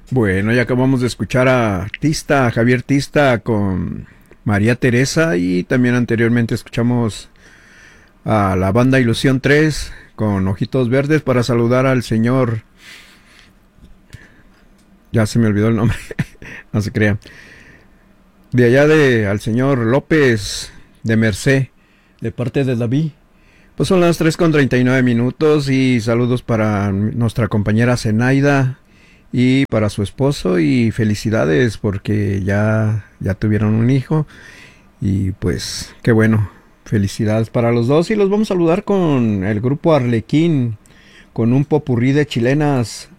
Bueno, ya acabamos de escuchar a Tista, a Javier Tista con María Teresa y también anteriormente escuchamos a la banda Ilusión 3 con Ojitos Verdes para saludar al señor, ya se me olvidó el nombre, no se crea, de allá al señor López de Merced, de parte de David. Pues son las 3:39 y saludos para nuestra compañera Zenaida y para su esposo y felicidades porque ya tuvieron un hijo y pues qué bueno, felicidades para los dos y los vamos a saludar con el grupo Arlequín con un popurrí de chilenas